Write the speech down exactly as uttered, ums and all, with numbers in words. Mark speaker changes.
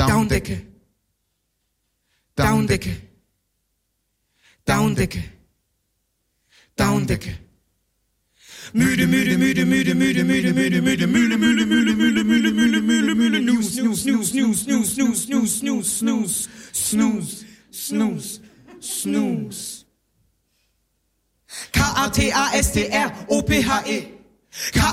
Speaker 1: Downdecke. Downdecke. Downdecke. Downdecke. Müde, müde, müde, müde, müde, müde, müde, müde, müde, müde, müde, müde, müde, müde, müde, müde, News, News, News, News, News, News, News, News, Snooze, Snooze, Snooze, Snooze. K A T A S T R O P H E. K